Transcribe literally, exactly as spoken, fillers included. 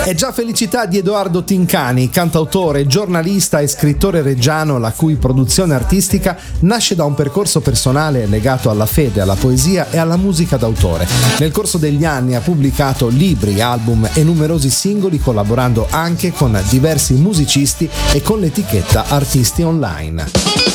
È già felicità di Edoardo Tincani, cantautore, giornalista e scrittore reggiano, la cui produzione artistica nasce da un percorso personale legato alla fede, alla poesia e alla musica d'autore. Nel corso degli anni ha pubblicato libri, album e numerosi singoli, collaborando anche con diversi musicisti e con l'etichetta Artisti Online.